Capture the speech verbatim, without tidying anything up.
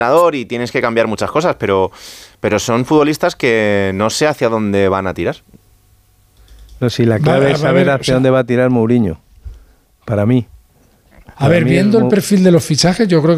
y tienes que cambiar muchas cosas, pero, pero son futbolistas que no sé hacia dónde van a tirar. No, si la clave Va, es va, saber va, hacia o sea, dónde va a tirar Mourinho, para mí. A ver, Para mí viendo es el Mou- perfil de los fichajes, yo creo